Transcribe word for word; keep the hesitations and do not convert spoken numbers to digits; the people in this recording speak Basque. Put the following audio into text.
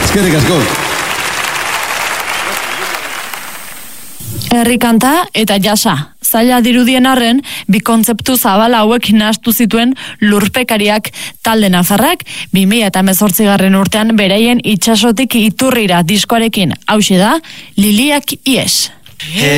Eskerrik asko. Herrikanta eta jasa. Zaila dirudien arren, bi kontzeptu zabala hauek nahastu zituen lurpekariak talde nafarrak, bi mila hemezortzigarren urtean beraien itsasotik iturrira diskoarekin. Hauxe da, Liliak ies.